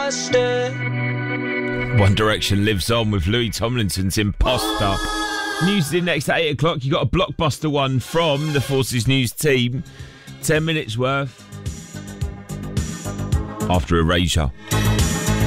One Direction lives on with Louis Tomlinson's Imposter. News in next at 8 o'clock. You got a blockbuster one from the Forces News team. 10 minutes worth. After Erasure.